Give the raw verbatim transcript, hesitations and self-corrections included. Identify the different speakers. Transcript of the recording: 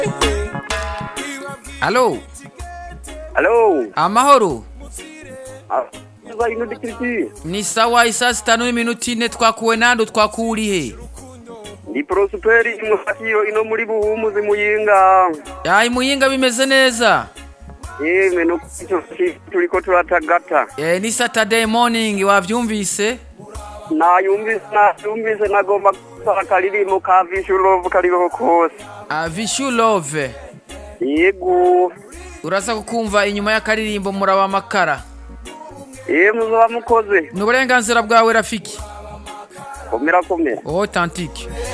Speaker 1: Allo,
Speaker 2: Halo.
Speaker 1: amahoro.
Speaker 2: Aba ino dikiriki.
Speaker 1: Ni sawa isa sitanu n'iminota ine twakuwe nando twakurihe.
Speaker 2: Ni Prosperi imusakiro ino muri buhumuzi muyinga.
Speaker 1: Ya imuyinga bimeze neza.
Speaker 2: Yemwe no turiko turatagata.
Speaker 1: Eh ni Saturday morning wavyumvise?
Speaker 2: Nayumvise nayumvise nagomba gusaba karirimbo ka Vishu Love kariho kose.
Speaker 1: Ah Vishu Love.
Speaker 2: Yego.
Speaker 1: Uraza kukumva inyuma y'akaririmbo muraba makara.
Speaker 2: Eh muzoba mukoze.
Speaker 1: Nuburenganzira bwawe rafiki.
Speaker 2: Komera komera.
Speaker 1: Authentique.